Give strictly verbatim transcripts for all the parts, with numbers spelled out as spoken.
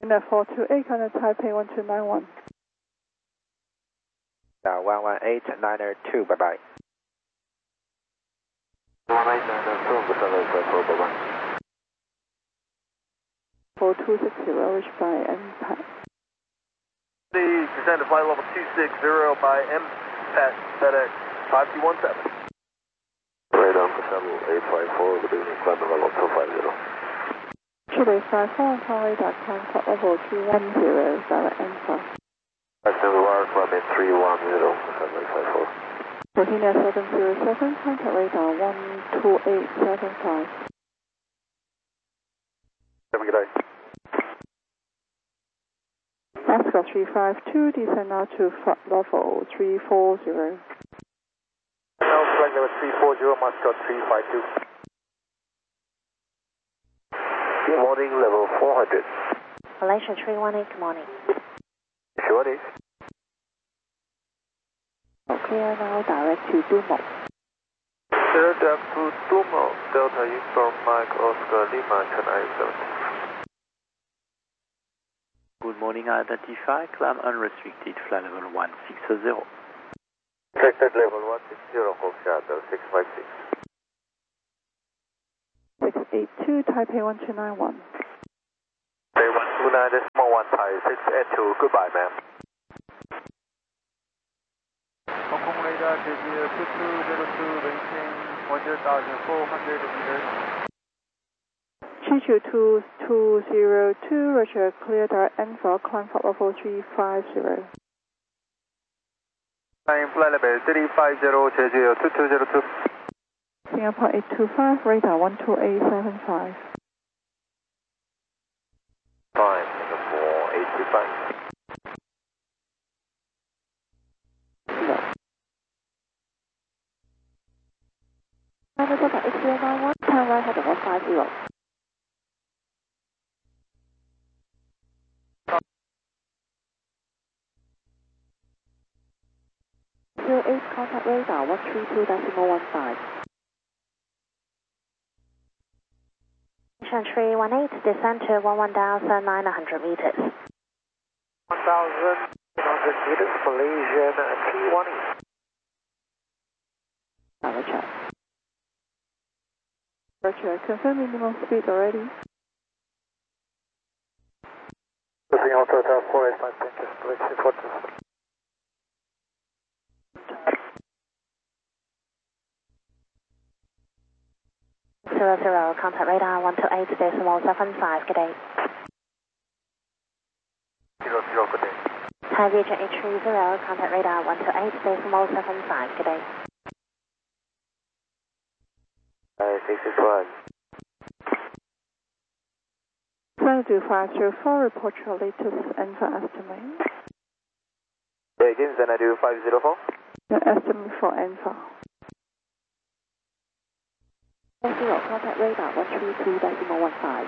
In a four two eight, contact Taipei one two nine one. Uh, one one eight niner two, bye bye. one eight niner two, bye bye. four two six zero, reached by M P A T. Please descend to flight level two six zero by M P A T FedEx five two one seven. Radar level eight five four, good evening, climb level two five zero. Chile five four, Hong radar, contact level three one zero, direct Alpha. Access wire, climb in three one zero, climb eight five four. Bohemia seven zero seven, contact radar one two eight seven five. Have a good day. Oscar three five two, descend now to flight level three four zero. Now flight level three four zero, Moscow three five two. Good morning, level four hundred. Malaysia three one eight, good morning. Sure it is. Okay, now direct to Dumo. Direct to Dumo, Delta Eastbound Mike Oscar Lima, Chennai seventy. Good morning, identify, climb unrestricted, flight level one six zero. Restricted level one six zero, hold shadow six five six. six eight two, Taipei one two nine one. Day one two nine, decimal one, Thai six eight two, goodbye, ma'am. Hong Kong radar, J G two two zero two, maintain one thousand four hundred meters. Chichu two two zero two, Roger, clear direct Alpha, climb flight level three five zero. Climb flight level three five zero, J G two two zero two. Singapore eight two five, radar one two eight seven five. Fine, Singapore eight two five. Delta X zero nine one, turn right heading one five zero. zero eight, contact radar one three two decimal one five. Mission three one eight, descend to one thousand nine hundred meters. one thousand nine hundred meters, Malaysian T one eight. Roger. Roger, confirm minimum speed already. Looking out to four eight five, Malaysian four two. Zero zero, contact radar one two eight decimal seven five, good day. Zero zero, good day. Thai Region eight three zero, contact radar one two eight decimal seven five, good day. Uh, six six one. Seven two five zero four, report your latest Alpha estimate. Hey, again, then I do five zero four. Your estimate for Alpha. Zero, contact radar one three two decimal one five.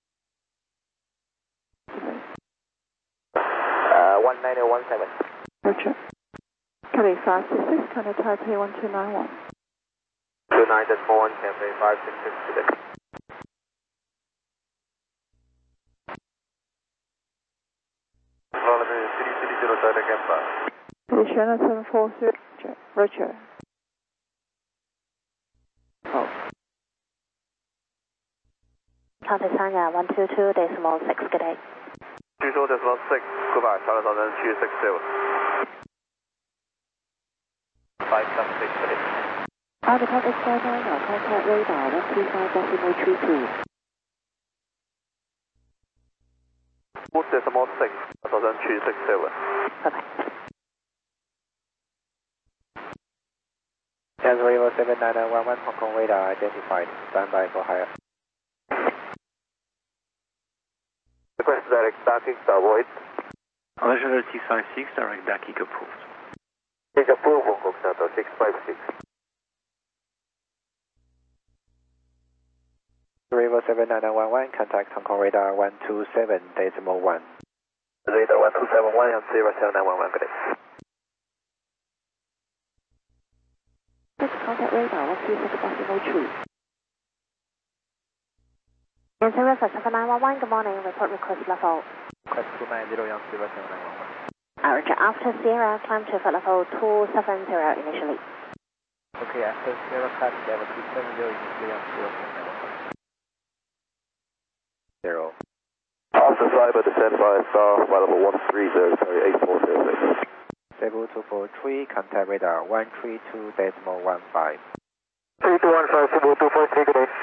Uh, one nine zero one seven. Roger. Kelly five six six, contact Taipei one two nine one. two nine decimal one, Cafe five six six today. Level three three zero, direct Alpha. Malaysian seven four zero, Roger. Oh. Contact Sanya one two two decimal six, good day. two two decimal six, goodbye, Charlie Thousand two six zero. five seven six, good day. Altimeter X zero nine, contact radar one three five decimal three two. four decimal six, Thousand two six zero. Bye-bye. Channel River seven nine nine one one, Hong Kong radar identified. Stand by for higher. Request direct docking to avoid. Malaysia six five six, direct DACIC approved. Take approval, Hong Kong Center six five six. River seven nine nine one one, contact Hong Kong radar one two seven decimal one. Radar one two seven one and zero seven nine one one, good day. Contact radar one three six decimal two. Answer River seven nine one one, good morning, report request level. request two nine zero, Yan zero seven nine one one. Roger, after Sierra, climb to flight level two seven zero initially. Okay, after Sierra, climb level two seven zero, initially Yan zero seven nine one one. Zero. After Cyber, descend by star, flight level one three zero, sorry, eight four zero six. Stable two four three, contact radar one three two decimal one five. three two one five, Stable two four three, good day.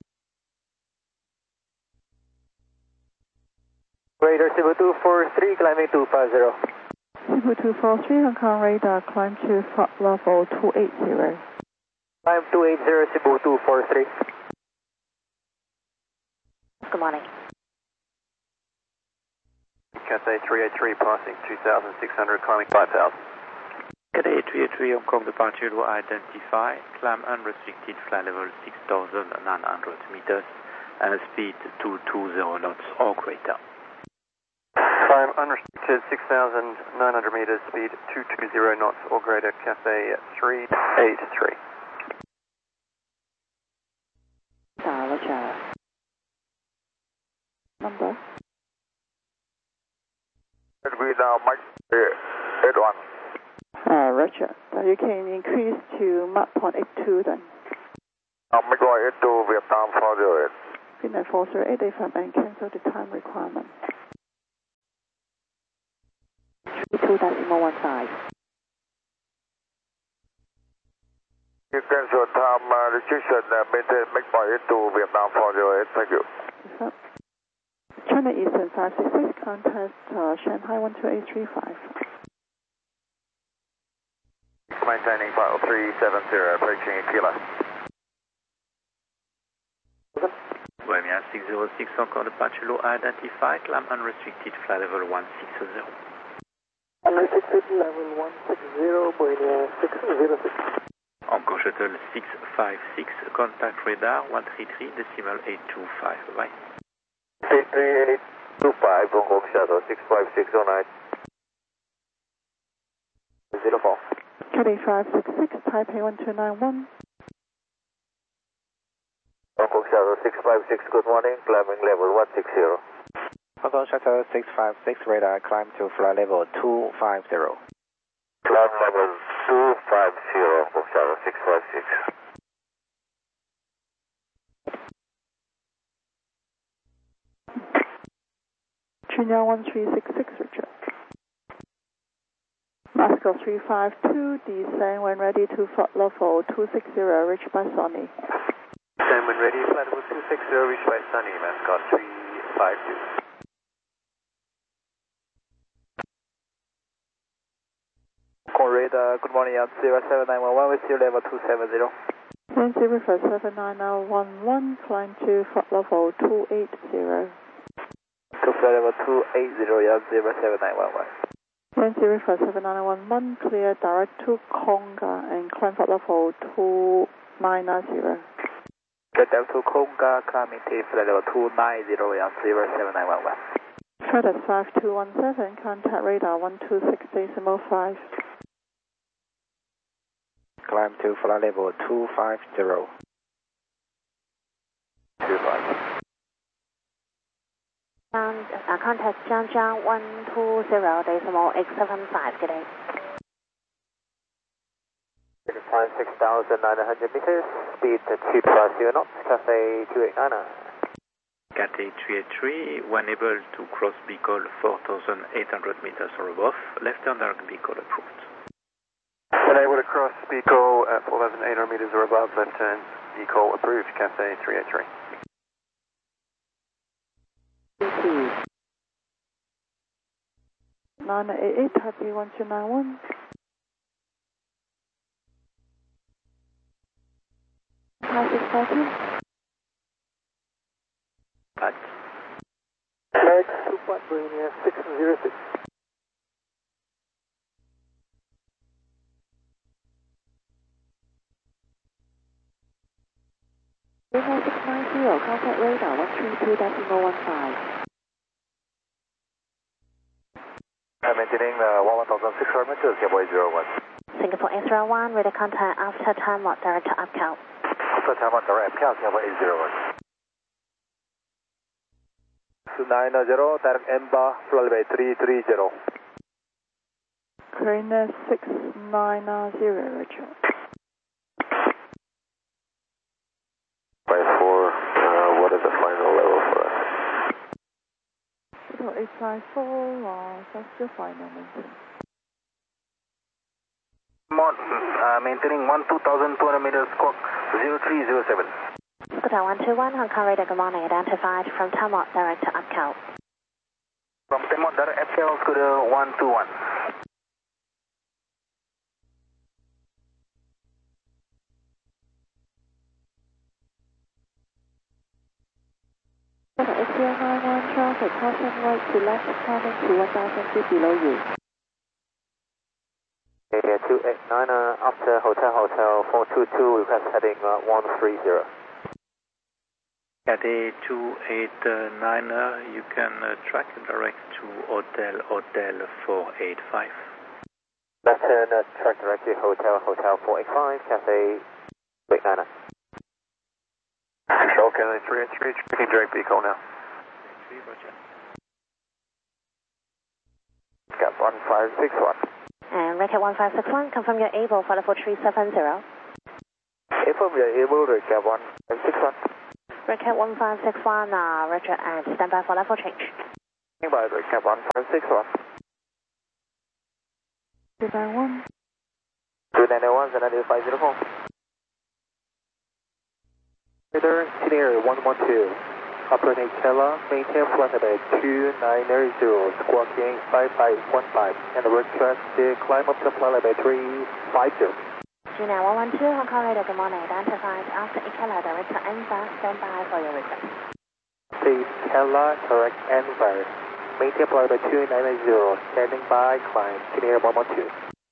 Radar Stable two four three, climbing two five zero. Stable two four three, Hong Kong radar, climb to flight level two eight zero. Climb two eight zero, Stable two four three. Good morning. Cathay three eight three, passing two thousand six hundred, climbing five thousand. Cathay three eight three, Hong Kong departure will identify, climb unrestricted, flight level six thousand nine hundred meters, and speed two two zero knots or greater. Climb unrestricted six thousand nine hundred meters, speed two two zero knots or greater, Cathay three eight three. Roger. Number? We now Mike eight one. Uh, Roger. So you can increase to Mach point eight two then. Now Mike eight two, Vietnam four zero eight. Vietnam four zero eight, A F M and cancel the time requirement. two decimal one five. You cancel time uh, restriction, uh, maintain Mike eight two, Vietnam four zero eight, thank you. Yes, China Eastern five six six, contact uh, Shanghai one two eight three five. Maintaining flight three seven zero, approaching Kilo. Bohemia six zero six, Hong Kong departure will identify, climb unrestricted, flight level one six zero. Unrestricted level one six zero, Bohemia six zero six. Hong Kong shuttle six five six, contact radar one three three decimal eight two five. Bye. three three eight two five, Hong Kong shuttle six five six oh nine. zero four. Cathay five six six, Taipei one two nine one. Hong Kong shuttle six five six, good morning, climbing level one six zero. Hong Kong Shuttle six five six, radar, climb to flight level two five zero. Climb level two five zero, Hong Kong shuttle six five six. China one three six six, Richard. Moscow three five two, descend when ready to flight level two six zero, reached by Sony. Descend when ready, flight level two six zero, reached by Sunny, Mascot three five two. Radar, good morning, Yan zero seven nine one one, with you level two seven zero. Yan zero five seven nine nine one one, climb to flight level two eight zero. To flight level two eight zero, Yan zero seven nine one one. Yan zero five seven nine one one, clear direct to Konga and climb flight level two nine nine zero. Get down to Konga, climbing to flight level two nine zero, Yan zero seven nine one one. FedEx five two one seven, contact radar one two six decimal five. Climb to flight level two five zero. two five. And uh, contact Jiangjiang one two zero decimal eight seven five. Good day. Climb six thousand nine hundred meters, speed two five zero knots, Cathay two eight nine nine. Cathay three eight three, when able to cross Bicol four thousand eight hundred meters or above, left turn direct Bicol approved. When able to cross Bicol at four thousand eight hundred meters or above, left turn Bicol approved, Cathay three eight three. nine eight eight, Taipei one two nine one. Five six five two. Pat. Flight two point Bohemia six zero six. Lima six nine zero, contact radar one three two decimal one five. I'm maintaining uh, one thousand six hundred meters, Cowboy zero one. Singapore eight zero one, radar contact after time lock direct to upcount. After time on direct, Cowboy eight zero one. nine zero, direct M bar, flight level three three zero. Crane six nine zero, Roger. Five four, uh, what is the final level for us? So eight five four, uh, that's your final maintenance. Uh, maintaining one two thousand two hundred meters, squawk zero three zero seven. Scooter one two one, Hong Kong radar, good morning, identified from Tamworth, direct to Upcal. From Tamworth, direct Upcal, Scooter one two one. S C L nine one traffic, caution right to left, coming to one thousand feet below you. Okay, two eight nine, uh, after Hotel Hotel four two two, request heading uh, one three zero. Cathay two eight nine, uh, you can uh, track direct to Hotel Hotel four eight five. Left turn, uh, track direct to Hotel Hotel four eight five, Cathay two eight nine. Control Cathay three eight three, tracking direct vehicle now. three, Roger. Cap one five six one. And Red Cat one five six one, confirm you're able for the four three seven zero. If we are able to Cap one five six one. Red Cat one five six one, uh, Roger, and stand by for level change. Stand by to Cap one five six one. two nine one. two nine one, Zanadio five zero four. Radar, scenario one one two. Operating Kela, maintain flight level two nine zero, squawking five five one five, and request to climb up to flight level three five zero. G nine one one two, Hong Kong radar, good morning, identified after Ikela, direct to Enza, stand by for your request. Please, Kela, correct Enver. Maintain flight level two nine zero, standing by, climb, scenario one one two.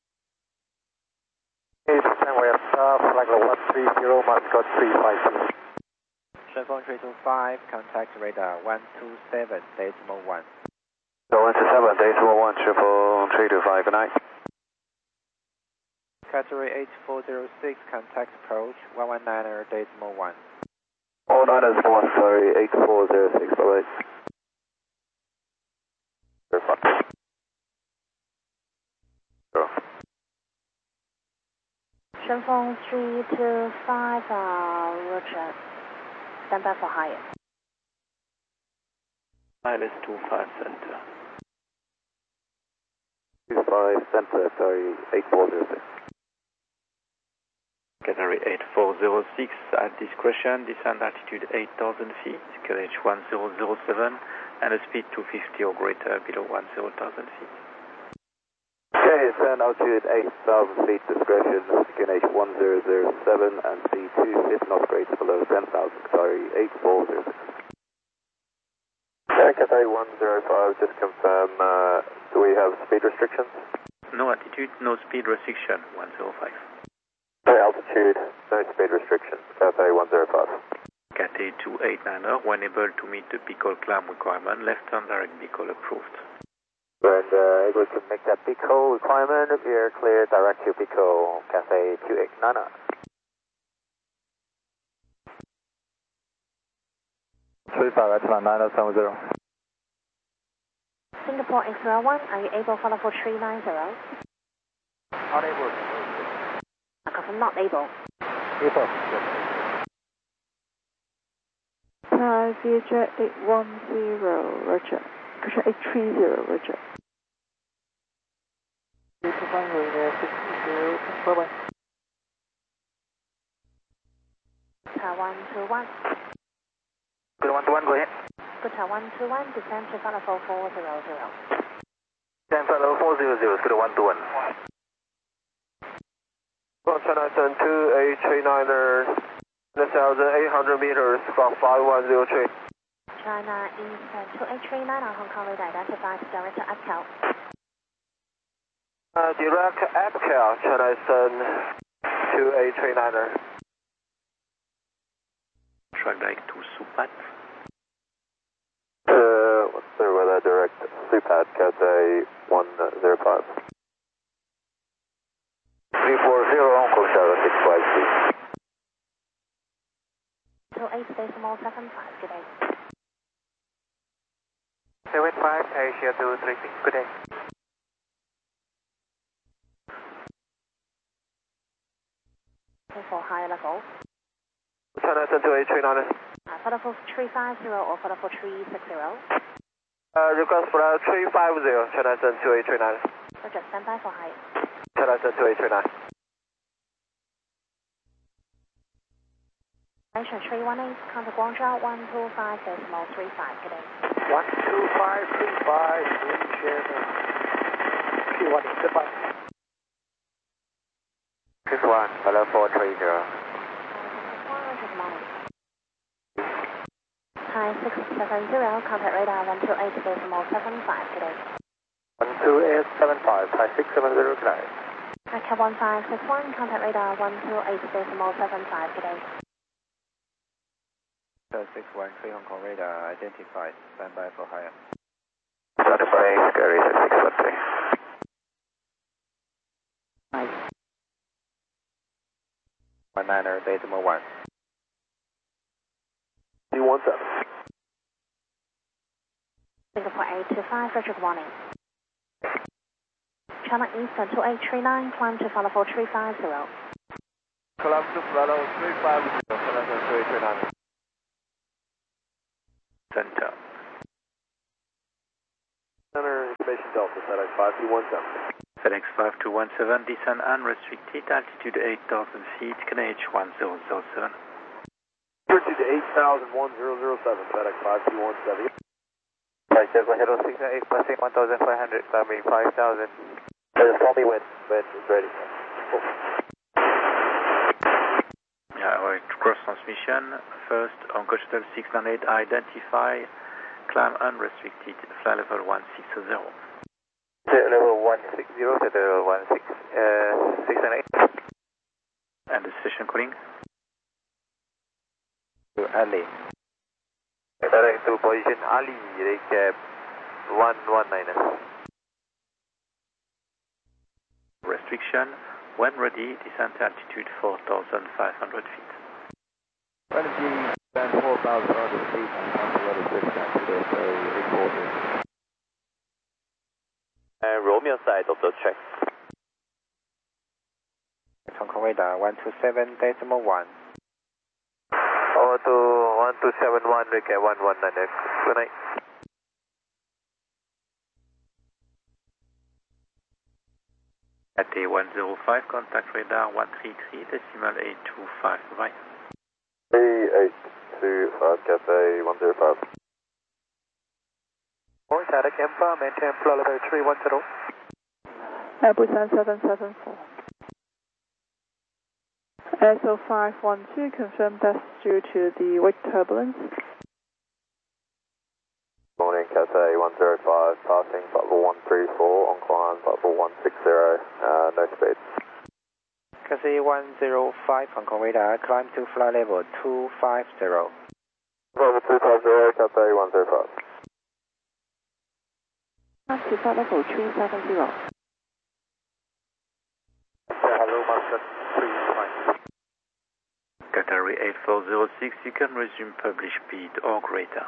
Okay, stand by, uh, flight level one three zero, Mascot three five zero. Shenzhou three two five, contact radar one two seven, decimal one. So one two seven, decimal one, triple three two five, good night. Category eight four zero six, contact approach one one nine, decimal one. All nine is one, sorry, eight four zero six, bye bye. Zero. Shenzhou three two five, uh, Roger, stand by for higher. Miles two five center. two five center, sorry, eight four zero six. Cathay eight four zero six, at discretion, descend altitude eight thousand feet, Q H one zero zero seven, and a speed two fifty or greater below ten thousand feet. Okay, descend altitude eight thousand feet, discretion, Q H one zero zero seven, and speed two fifty knots greater below ten thousand, sorry, eight four zero six. Okay, Cathay one zero five, just confirm, uh, do we have speed restrictions? No altitude, no speed restriction, one zero five. Okay, altitude, no speed restrictions, Cathay one zero five. Cathay two eight nine, when able to meet the Pico climb requirement, left turn direct Pico approved. And uh, able to make that Pico requirement, we are clear direct to Pico, Cathay two eight nine. three five, that's nine seven zero. Singapore X zero one, are you able for level three nine zero? Unable. I confirm not able. Able. Thai Vietjet eight one zero, Roger. Roger, eight three zero, Roger. Bye-bye. Scooter one two one. Scooter one two one, go ahead. Scooter one two one, descend to level four zero zero. Stand by level four zero zero, Scooter one two one. China Sun two eight three niner, one thousand eight hundred meters, squawk five one zero three. China Eastern two eight three nine, Hong Kong radar, identified direct to Upcal. Uh, direct Upcal, China Sun two eight three niner. Track direct to Supat. Uh, what's the weather direct? Supat, Cathay one zero five. three four zero, Hong Kong Tower six five three. two eight decimal seven five, good day. seven five, Asia two three six, good day. For higher level. China Sun two eight three nine. Uh, for level three five zero or for level three six zero. Uh, request for uh, three five zero, China Sun two eight three nine. Roger, stand by for high. China Sun two eight three nine. Station three one eight, contact Guangzhou one two five decimal three five, good day. one two five three five, Q one, goodbye. six one, hello four three zero. Good morning. Hi, six seven zero, contact radar one two eight decimal seven five, good day. one two eight seven five, hi six seven zero, good day. Hi, Cap one five six one, contact radar one two eight decimal seven five, good day. six one three Hong Kong radar identified, stand by for higher. Certified, Gary six one three. one niner decimal one. You want that? Singapore eight two five, Roger, good morning. China Eastern two eight three nine, climb to follow for three five zero. Climb to follow three five zero, China Sun two eight three nine. Center. Center information Delta, FedEx five two one seven. FedEx five two one seven, descend unrestricted, altitude eight thousand feet, K N H one zero zero seven. Altitude eight thousand one zero zero seven, FedEx five two one seven. Right, Delta Hero six eight, passing one thousand five hundred, climbing five thousand. Just call me when, when it's ready. Oh. Yeah, right, cross transmission. First, on Coach Hotel six nine eight, identify, climb unrestricted, fly level one six zero. Level one six zero, level one six, uh, six and eight. And the station calling? To Ali. Direct to position Ali, recap one one nine. Restriction, when ready, descent altitude four thousand five hundred feet. Energy and four thousand five hundred feet and one level discount to the reporting. And Romeo side of the check. Hong Kong radar one two seven decimal one. Over to one two seven one, recap one one nine. Good night. At A one zero five, contact radar one three three, decimal eight two five, bye. three eight two five, Cathay one zero five. Morning, Tata Kempa, maintain flow level three one zero. Busan seven seven four. S O five one two, confirm that's due to the wake turbulence. Morning, Cathay one zero five, passing level one three four, on climb level one six zero, uh, no speed. Cathay one zero five, Hong Kong radar, climb to flight level two five zero. Level two five zero, Cathay one zero five. Up to flight level three seven zero. Hello, Master three nine. Qatari eight four zero six, you can resume published speed or greater.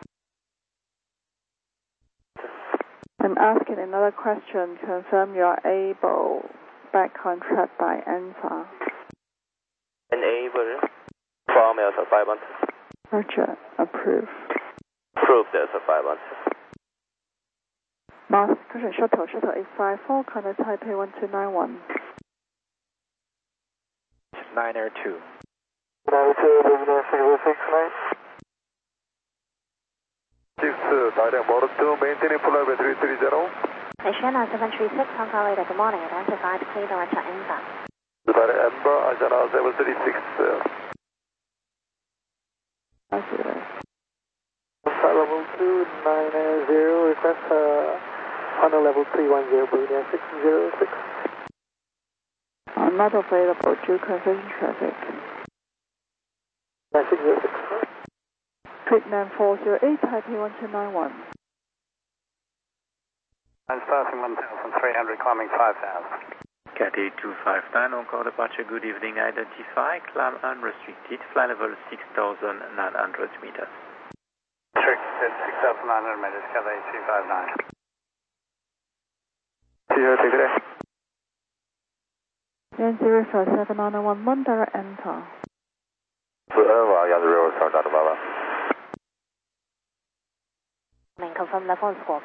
I'm asking another question. Confirm you are able back contract by ANFA. Enable form as a five months. Roger, approve. Approved as a five months. Mass Cushion Shuttle, Shuttle eight five four, contact Taipei one two nine one. Niner two. Niner two, Luminous six nine. six two, direct model two, maintaining full level three three zero. Asiana seven three six, Hong Kong radar, good morning, identified, clear direction inbound. Direct Amber, Asiana seven three six. I see that. Flight level two nine zero, request uh, on level three one zero, Boolean six zero six. Uh, not available due conversion traffic. nine six zero six. Tweet nine four zero eight, Taipei one two nine one. I'm passing one thousand three hundred, climbing five thousand. Cat A two five nine, encore departure, good evening, identify, climb unrestricted, fly level six thousand nine hundred meters. True. unrestricted six thousand nine hundred meters, Cathay two five nine. Zero two, good day. Yan zero five seven nine nine one one, direct enter. Over, Yan zero, return down to Baba. Confirm level squawk.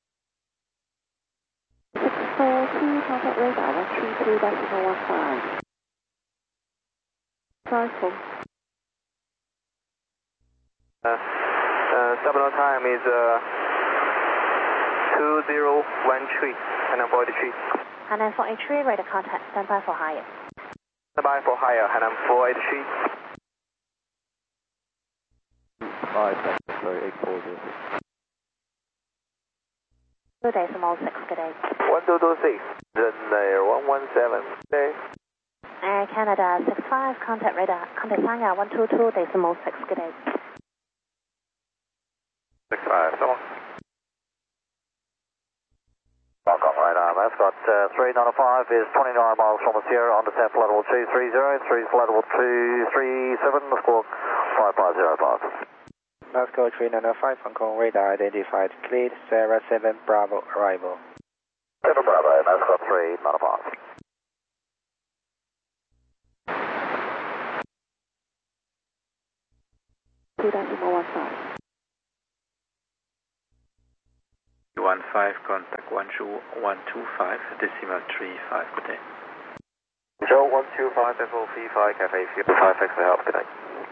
six four two, contact radar one three two decimal one five. Five four. Uh, uh, Sabino time is uh, two zero one three, Hainan four eighty-three. Hainan four eighty-three, radar contact, standby for higher. Standby for higher, Hainan four eighty-three. five, sorry, eight four zero six. two decimal six, good day. one two two six, then uh, one one seven, okay. Air Canada six five, contact radar, contact Sanya one two two decimal six, good day. six five, so on. Hong Kong radar, Mascot uh, three nine five is twenty-nine miles from the Sierra on descent flight level two three zero, three flight level two three seven, squawk five five zero five. Moscow three nine five, Hong Kong radar identified, cleared, Sierra seven Bravo arrival. seven Bravo, Mascot three nine five. Two decimal one five. one five, contact one two one two five, decimal three five, good day. Joe one two five, decimal three five, Cathay five, thanks for the help, good day.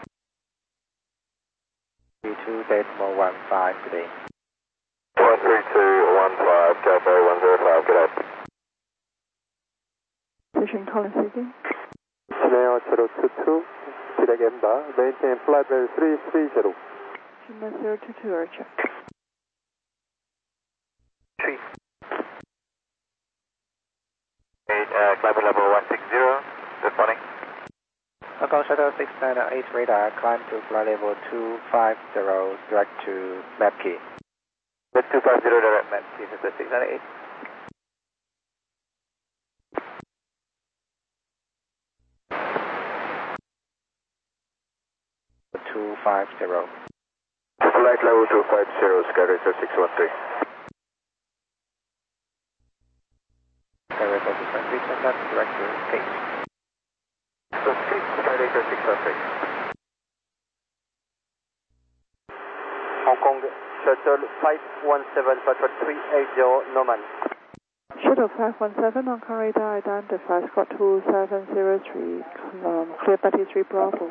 three two decimal one five, good day. one three two one five, Cathay one zero five, good day. Station Collins speaking. Chennai zero two two, direct enter, maintain flight level three three zero. Chennai zero two two, Archer. Three. Eight, uh, climb level one six zero, good morning. Hong Kong Shuttle six nine eight radar, climb to flight level two five zero, direct to map key. With two five zero direct map key, this is six nine eight. two five zero. Flight level two five zero, Skyracer six one three. Skyracer six one three, send up direct to gate. Skyracer six one three. Hong Kong Shuttle five one seven, Patrol three eight zero, Norman. Shuttle five one seven, Hong Kong radar identified, Scott two seven zero three, um, clear Betty three Bravo.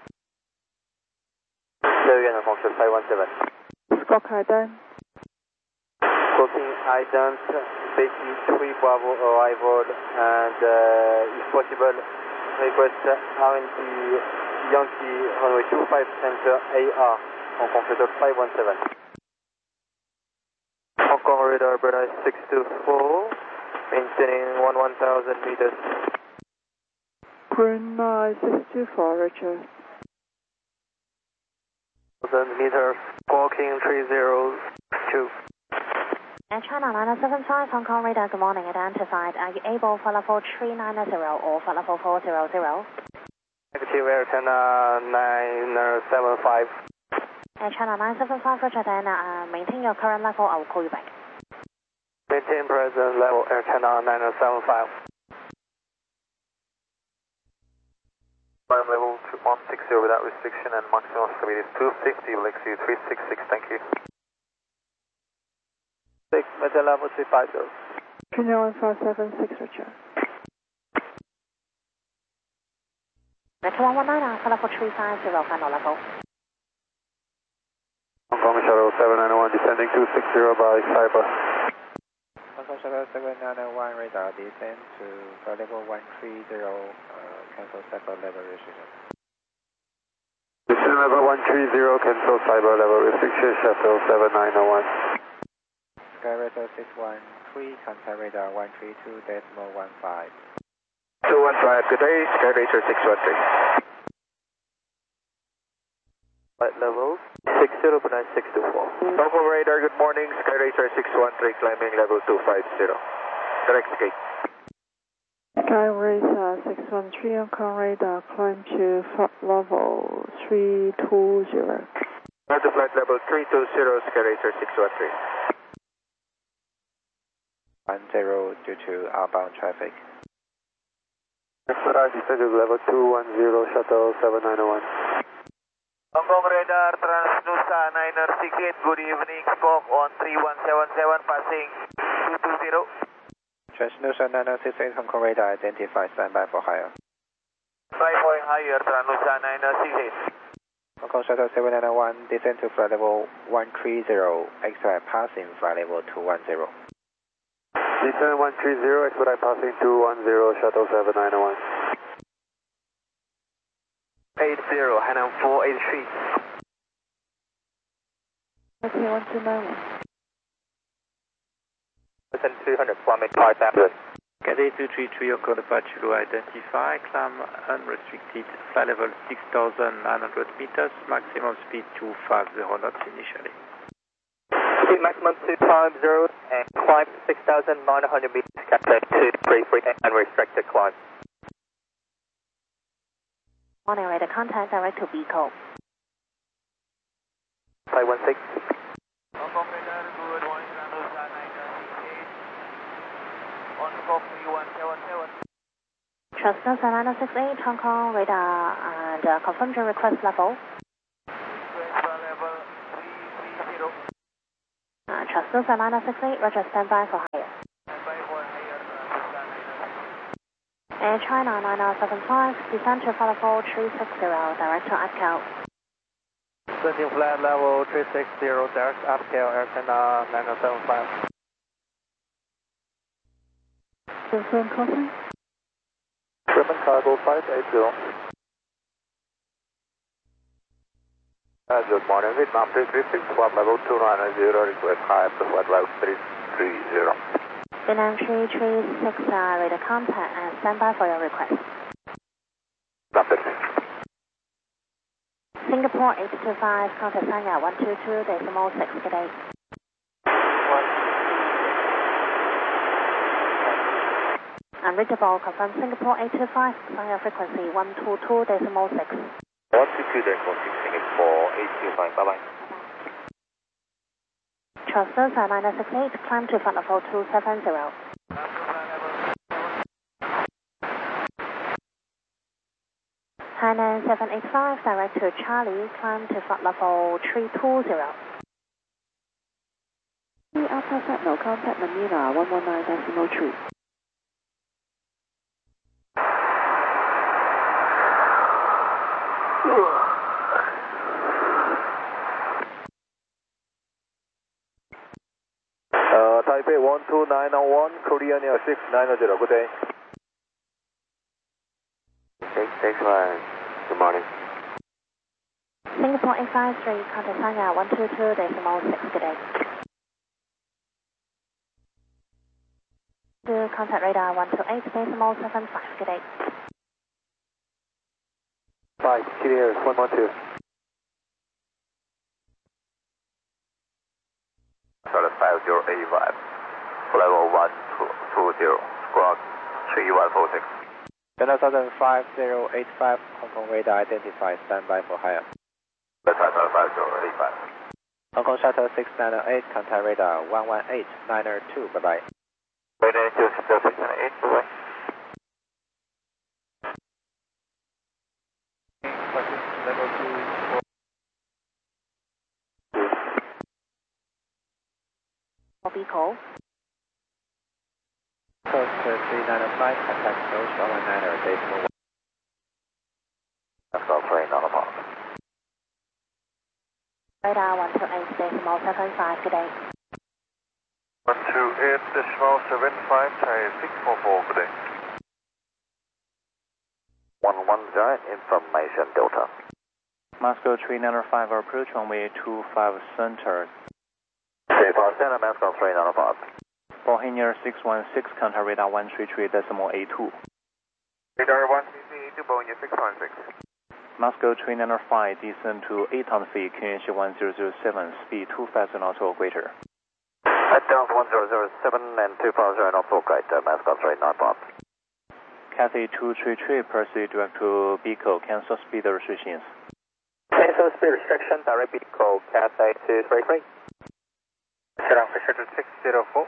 Again, Hong Kong Shuttle five one seven. Scott Ident. Coping Ident, Betty three Bravo arrival, and uh, if possible, request R and D Yankee runway two five center A R, Hong Kong Shuttle five one seven. Hong Kong radar, Brunei six two four, maintaining one one thousand meters. Brunei six two four, Richard. one thousand meters, walking three zero two. Air China nine seven five, Hong Kong radar, good morning, identified. Are you able for level three nine zero or for level four zero zero? Negative, Air China nine seven five. Air China nine seven five, Richard, then uh, maintain your current level, I will call you back. Maintain present level, Air China nine seven five. Climb level one six zero without restriction and maximum speed is two fifty, will exceed three six six, thank you. six, maintain level three five zero. Chennai one five seven six, Richard. Metro one one nine, uh, for level three five zero, final level. Hong Kong Shuttle seven nine one, descending two six zero by Cyber. Hong Kong Shuttle seven nine one radar, descend to flight level one three zero, uh, cancel cyber level restriction. Descend level one three zero, cancel cyber level restriction, Shuttle seven nine one. Skyracer six one three, contact radar one three two decimal one five. two one five, good day, Skyracer six one three. Flight level six zero, Brunei six two four. Hong Kong radar, good morning, Skyracer six one three, climbing level two five zero. Direct gate. Skyracer six one three, Hong Kong radar, climb to flight level three two zero. To flight level three two zero, Sky Racer six one three. one zero due to outbound traffic. Radar descended level two one zero, shuttle seven nine oh one. Hong Kong radar, Transnusa niner six eight, good evening, squawk on three one seven seven, passing two two zero. Transnusa niner six eight, Hong Kong radar, identify, standby for higher. five point higher, Transnusa niner six eight. Hong Kong Shuttle seven nine one, descend to flight level one three zero, expedite passing flight level two one zero. Descend one three zero, expedite passing two one zero, shuttle seven nine oh one. eight zero, Hainan four eight three. Okay, one two nine one. Descend two hundred, climb five tablets. Cathay two three three, Hong Kong departure to identify, climb unrestricted, flight level six thousand nine hundred meters, maximum speed two fifty knots initially. Speed maximum two fifty and climb six thousand nine hundred meters, Cathay two three three, unrestricted climb. Morning radar, contact direct to Beagle. five one six. Hong Kong radar, good morning, Transnusa niner six eight. On scope three one seven seven. Transnusa niner six eight, Hong Kong radar, and uh, confirm your request level. Request level three three zero. Uh, Transnusa niner six eight, roger, standby for higher. Standby for higher, Transnusa niner. Air China nine nine seven five, descend to follow four three six zero, direct to Atcal. Descending flight level three six zero, direct upscale, Air China nine nine seven five. Confirm crossing. German cargo five eight zero. Uh, good morning, Vietnam three three six, flight level two nine zero, request high up to flight level three three zero. Vietnam three three six, uh, radar contact and standby for your request. Nothing. Singapore eight two five, contact Sanya one two two decimal six, good day. Unreachable, confirm Singapore eight two five, Sanya frequency one two two decimal six. one two two decimal six, Singapore eight two five, bye bye. Transnusa niner six eight, climb to flight level two seven zero. Hainan seven eight five, direct to Charlie, climb to flight level three two zero. The Alpha Sentinel, contact Manila one one nine decimal three. Uh, Taipei one two nine one, Korean Air six nine zero, good day. Okay, thanks man. Good morning. Singapore eight five three, contact Sanya one two two decimal six, good day. To contact radar one two eight decimal seven five, good day. Five, clear, one one two. Solid five zero eight five, level one two zero, squawk three one four six. China Southern five zero eight five, Hong Kong radar, identify, standby for higher. China five zero eight five. Hong Kong Shuttle six nine eight, contact radar one one eight nine two, bye bye. Radar two six nine eight, bye bye. Level two. Beagle. Coast three nine five, contact Coast one one nine decimal one. That's all three nine five. Radar one two eight decimal seven five, good day. one two eight decimal seven five, Thai six four four, good day. one one zero, information Delta. Moscow three nine five, approach runway two five center. three five center, Moscow three nine five. Bohemian six one six, contact radar one three three decimal eight two. Radar one three three to Bohemian six one six. Moscow three nine five, descend to eight hundred feet, Q N H one zero zero seven, speed two fifty knots or greater. Head down one zero zero seven and two five zero knots or greater, Moscow three nine five. Cathay two three three, proceed direct to Beagle, cancel speed restrictions. Cancel Maximum speed restriction, direct vehicle, Cathay two three three. Shuttle for Shuttle six zero four.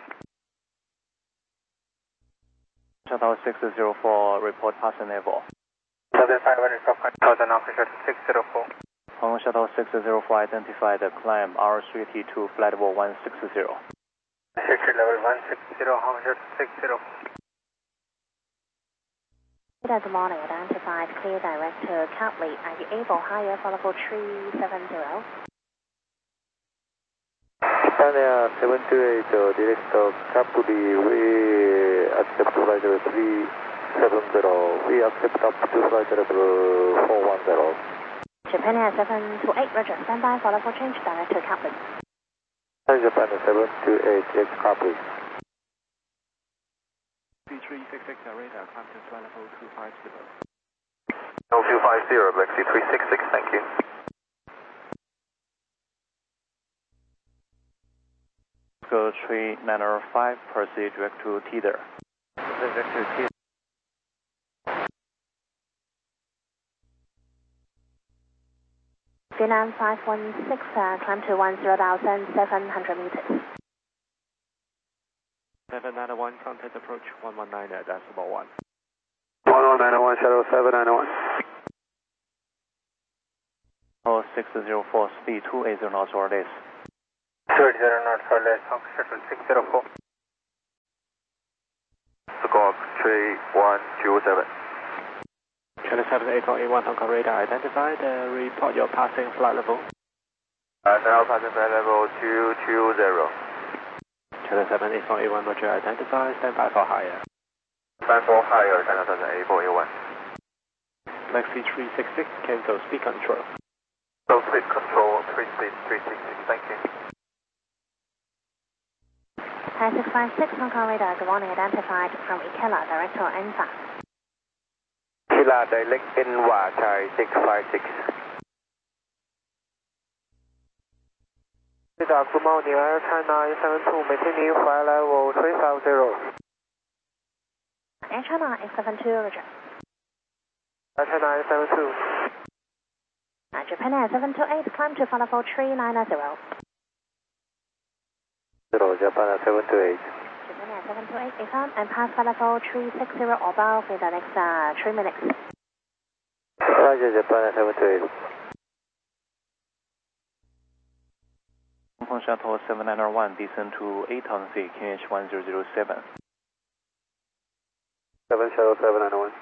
Shuttle six zero four, report passing level. seven five hundred for one thousand off Shuttle six zero four. Hong Shuttle six zero four identified, climb R three T two, flight level one six zero. Sector level one six zero, Hong Shuttle six zero four. Good morning, identified, clear direct to Catley. Are you able higher for level three seven zero? Spania seven two eight, uh, director Capuli, we accept flight level three seven zero. We accept up to flight level four one zero. Japan Air seven two eight, roger, stand by for level change direct to Catley. Japan seven two eight, yes, copy. C three six six, radar, climb to flight level two five zero. No two five zero, Black C three six six, thank you. Go three nine five, proceed direct to Teeter. Direct to Teeter. Vietnam five one six, uh, climb to one zero thousand seven hundred meters. seven nine one, contact approach one one nine, decimal one. one one nine one, Shuttle seven nine one. Oh, six zero four, speed two eighty knots or less. two eighty knots or less, Hong Shuttle six zero four. Squawk three one two seven. Channel seven eight point eight one, Hong Kong radar identified, uh, report your passing flight level. Uh, now passing flight level two two zero. Channel seven eight point eight one, roger, identified, stand by for higher. Stand for higher, Channel seven eight point eight one. Black C three six six, cancel speed control. So speed control, three speed three six six, thank you. Thai six five six, Hong Kong radar, good morning, identified from Ikela, direct to Anfa. Ikela, direct Enwa, Thai six five six. Radar, good morning, Air China eight seven two, maintaining flight level three five zero. Air China eight seven two, roger. Air China eight seven two. Uh, Japan Air seven two eight, climb to flight level three nine zero. Zero, Japan seven two eight. Japan Air seven two eight, affirm, and pass flight level three six zero or above in the next uh, three minutes. Roger, Japan seven two eight. Hong Kong Shuttle seven nine one, descend to eight thousand feet, K H one zero zero seven. seven Shuttle seven nine one.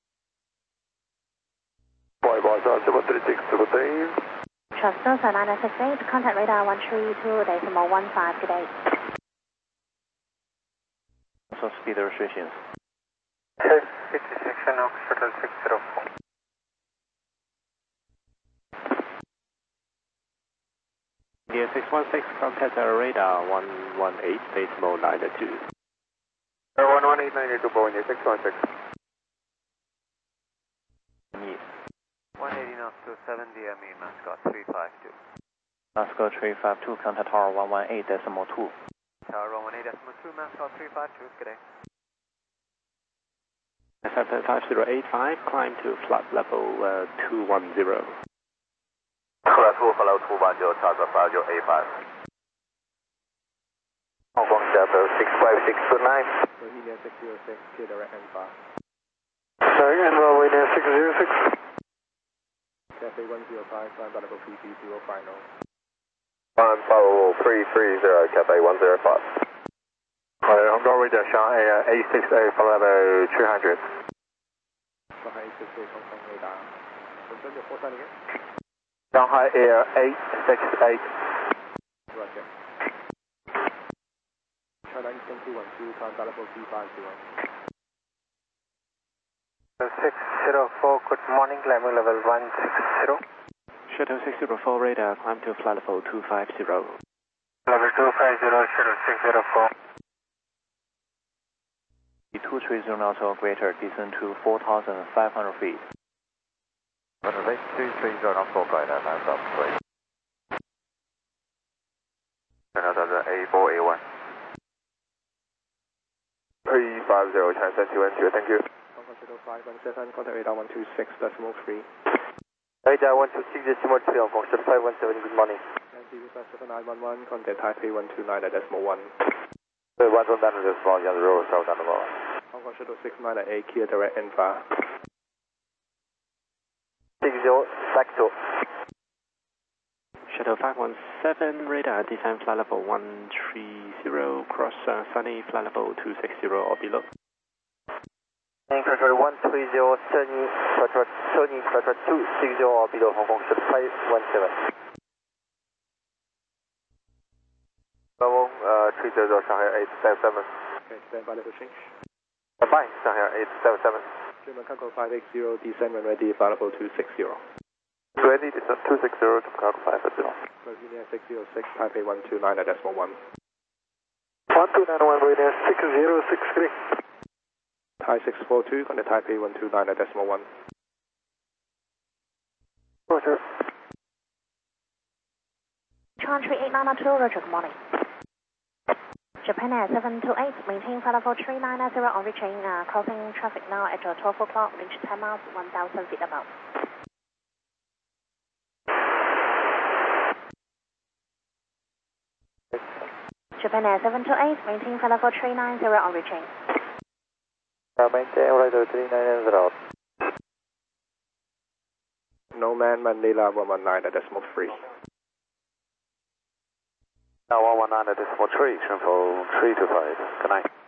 Boy, boy, seven three six, triple three. Transdosa nine six eight, contact radar one three two, decimal one five, good day. So speed restrictions. City section of Shuttle six zero four. India six one six, contact radar one one eight, decimal nine two. one one eight nine two, Boeing six one six. one eighty knots to seven D M E, Mascot three five two. Mascot three five two, contact tower one one eight, decimal two. Tower one one eight, decimal two, Mascot three five two, good day. Accepted five zero eight five, climb to flight level uh, two one zero. Flight two, follow two one zero, charge five zero eight five. Hong Kong Shuttle six five six two nine. India six zero six, clear direct and far. Sorry, and runway there six zero six. Cafe one zero five, climb by level three three zero, final. Climb level three three zero, Cafe one zero five. Hong Kong Radar, Shanghai eight six eight, follow level three hundred. Shanghai eight six eight, Hong Kong radar. Confirm your port again. Shanghai Air eight six eight. Roger. China Eastern two one two, climb by level three five zero. six zero four, good morning, climbing level one six zero. Shuttle six zero four radar, climb to flight level two five zero. Level two five zero, Shuttle six zero four. two three zero knots or greater, descend to four thousand five hundred feet. Runway two three zero knots or greater, nine up, three. Another A four A one. three five zero, China two one two, thank you. Shuttle five one seven, contact radar one two six, decimal three. Radar one two six decimal three, Hong Kong Shuttle five one seven, good morning. seven nine one one, contact Taipei one two nine at decimal one. one two nine decimal one, zero, South Animal. Hong Kong Shuttle six nine at eight, clear direct infra. six zero, back to. Shuttle five one seven, radar descent flight level one three zero, cross uh, sunny flight level two six zero or below. And control one three zero, sunny, control sunny, control two six zero or below, Hong Kong Shuttle five one seven. Level uh, three zero, Shanghai eight seven seven. Okay, stand by, level change. Bye, Shanghai eight seven seven. German Concord five eight zero, descent when ready, flight level two six zero. Ready, descent two six zero, Concord five eight zero. Virginia six zero six, Taipei one two nine at decimal one. one two nine one, Virginia six zero six three. Thai six four two, contact Taipei one two nine at decimal one. Roger. Chan three eight nine two, Roger, good morning. Japan Air seven two eight, maintain flight level three nine zero on reaching, uh, crossing traffic now at twelve o'clock, reach ten miles, one thousand feet above. Japan Air seven two eight, maintain flight level three nine zero on reaching. Uh, maintain radar three nine zero. Nomad Manila one one nine at decimal three. Now one one nine at decimal three, trim for three two five. Good night.